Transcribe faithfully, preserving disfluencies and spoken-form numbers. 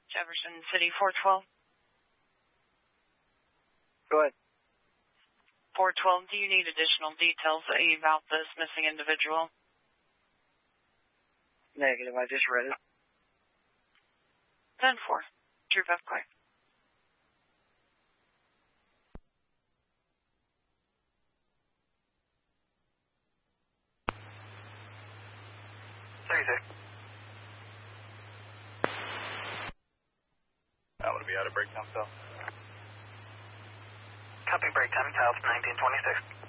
Jefferson City, four twelve. Go ahead. four twelve, do you need additional details about this missing individual? Negative, I just read it. ten four. Troop F quick. thirty-six. I'm going to be out of break time, so. Copy break time, Tiles nineteen twenty-six.